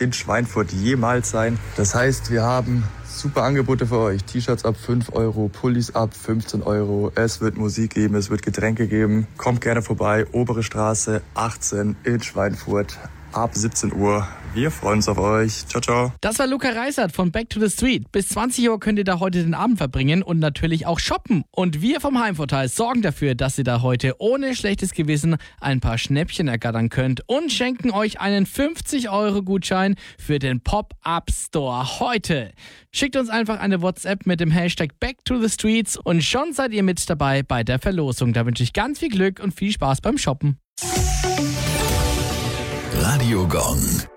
in Schweinfurt jemals sein. Das heißt, wir haben super Angebote für euch. T-Shirts ab 5 Euro, Pullis ab 15 Euro. Es wird Musik geben, es wird Getränke geben. Kommt gerne vorbei. Obere Straße 18 in Schweinfurt. Ab 17 Uhr. Wir freuen uns auf euch. Ciao, ciao. Das war Luca Reisert von Back to the Street. Bis 20 Uhr könnt ihr da heute den Abend verbringen und natürlich auch shoppen. Und wir vom Heimvorteil sorgen dafür, dass ihr da heute ohne schlechtes Gewissen ein paar Schnäppchen ergattern könnt und schenken euch einen 50-Euro-Gutschein für den Pop-Up Store heute. Schickt uns einfach eine WhatsApp mit dem Hashtag Back to the Streets und schon seid ihr mit dabei bei der Verlosung. Da wünsche ich ganz viel Glück und viel Spaß beim Shoppen. Radio Gong.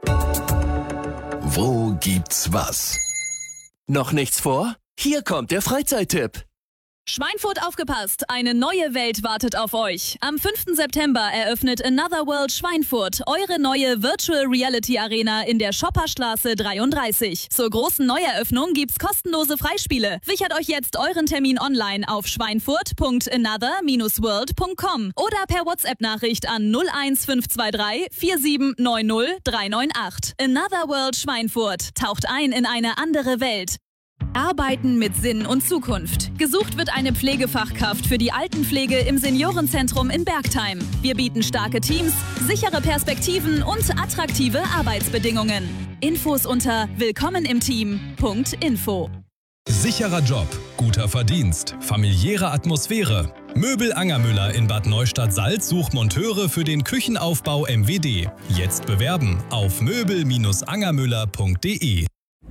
Wo gibt's was? Noch nichts vor? Hier kommt der Freizeittipp. Schweinfurt aufgepasst, eine neue Welt wartet auf euch. Am 5. September eröffnet Another World Schweinfurt, eure neue Virtual Reality Arena in der Schopperstraße 33. Zur großen Neueröffnung gibt's kostenlose Freispiele. Sichert euch jetzt euren Termin online auf schweinfurt.another-world.com oder per WhatsApp-Nachricht an 01523 4790 398. Another World Schweinfurt taucht ein in eine andere Welt. Arbeiten mit Sinn und Zukunft. Gesucht wird eine Pflegefachkraft für die Altenpflege im Seniorenzentrum in Bergtheim. Wir bieten starke Teams, sichere Perspektiven und attraktive Arbeitsbedingungen. Infos unter willkommenimteam.info. Sicherer Job, guter Verdienst, familiäre Atmosphäre. Möbel Angermüller in Bad Neustadt-Salz sucht Monteure für den Küchenaufbau MWD. Jetzt bewerben auf möbel-angermüller.de.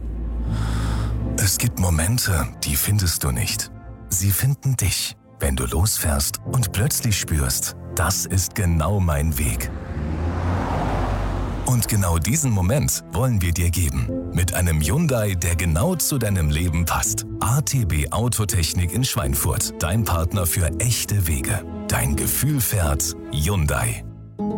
Es gibt Momente, die findest du nicht. Sie finden dich, wenn du losfährst und plötzlich spürst, das ist genau mein Weg. Und genau diesen Moment wollen wir dir geben. Mit einem Hyundai, der genau zu deinem Leben passt. ATB Autotechnik in Schweinfurt. Dein Partner für echte Wege. Dein Gefühl fährt Hyundai.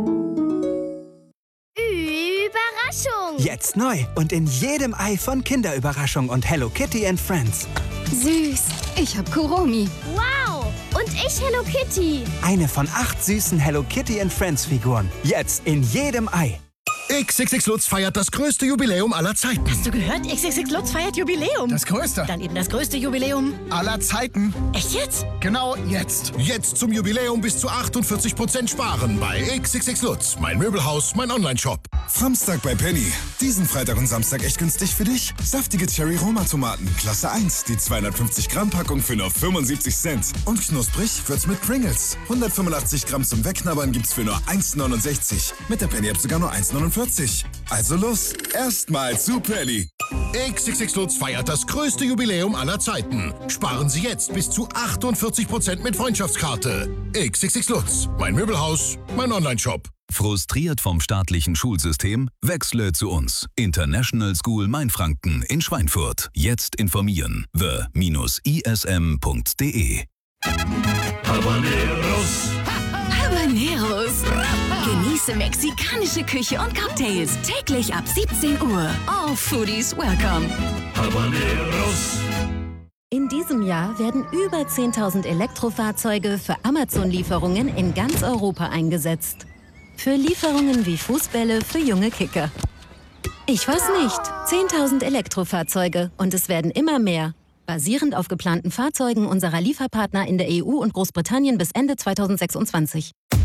Überraschung! Jetzt neu und in jedem Ei von Kinderüberraschung und Hello Kitty and Friends. Süß. Ich hab Kuromi. Wow. Und ich Hello Kitty. Eine von 8 süßen Hello Kitty and Friends Figuren. Jetzt in jedem Ei. XXX Lutz feiert das größte Jubiläum aller Zeiten. Hast du gehört? XXX Lutz feiert Jubiläum. Das größte. Dann eben das größte Jubiläum aller Zeiten. Echt jetzt? Genau jetzt. Jetzt zum Jubiläum bis zu 48% sparen bei XXX Lutz. Mein Möbelhaus, mein Onlineshop. Samstag bei Penny. Diesen Freitag und Samstag echt günstig für dich. Saftige Cherry-Roma-Tomaten, Klasse 1. Die 250 Gramm Packung für nur 75 Cent. Und knusprig wird's mit Pringles. 185 Gramm zum Wegknabbern gibt's für nur 1,69. Mit der Penny-App sogar nur 1,49. Also los, erstmal zu Penny. XXX Lutz feiert das größte Jubiläum aller Zeiten. Sparen Sie jetzt bis zu 48% mit Freundschaftskarte. XXX Lutz, mein Möbelhaus, mein Onlineshop. Frustriert vom staatlichen Schulsystem? Wechsle zu uns. International School Mainfranken in Schweinfurt. Jetzt informieren. the-ism.de. Habaneros. Habaneros. Genieße mexikanische Küche und Cocktails täglich ab 17 Uhr. All Foodies welcome. Habaneros. In diesem Jahr werden über 10.000 Elektrofahrzeuge für Amazon-Lieferungen in ganz Europa eingesetzt. Für Lieferungen wie Fußbälle für junge Kicker. Ich weiß nicht. 10.000 Elektrofahrzeuge und es werden immer mehr. Basierend auf geplanten Fahrzeugen unserer Lieferpartner in der EU und Großbritannien bis Ende 2026.